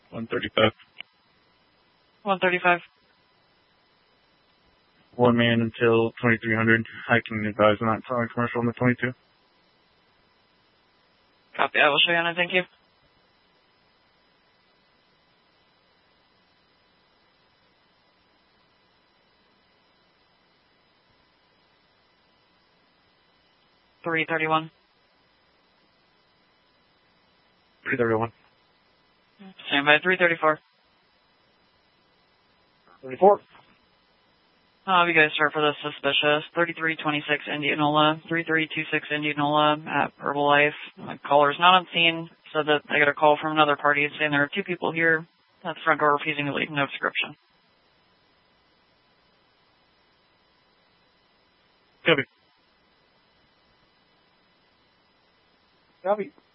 135. 135. One man until 2300. I can advise not selling commercial on the 22. Copy. I will show you on it. Thank you. $331. 331. Stand by. 334. 34. You guys start for the suspicious. 3326 Indianola, 3326 Indianola at Herbalife. My caller's not on scene, so that I got a call from another party saying there are two people here at the front door refusing to leave. No description. Copy. Copy.